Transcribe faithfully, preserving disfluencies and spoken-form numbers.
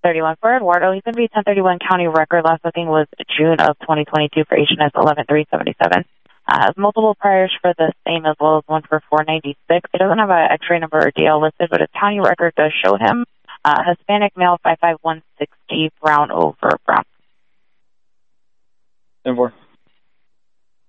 thirty-one for Eduardo. He's going to be ten thirty-one county record. Last booking was June of twenty twenty-two for H N S eleven three seventy-seven. Uh, has multiple priors for the same as well as one for four ninety-six. He doesn't have an X-ray number or D L listed, but his county record does show him. Uh, Hispanic male, five five one sixty, brown over brown. ten four.